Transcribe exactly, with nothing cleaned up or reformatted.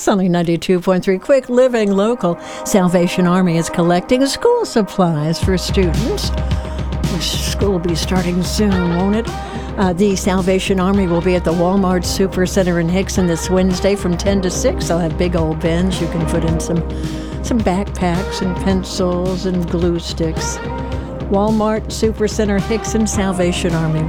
Sunny ninety-two point three, quick living local. Salvation Army is collecting school supplies for students. School will be starting soon, won't it? Uh, the Salvation Army will be at the Walmart Supercenter in Hickson this Wednesday from ten to six. They'll have big old bins. You can put in some, some backpacks and pencils and glue sticks. Walmart Supercenter Hickson, Salvation Army.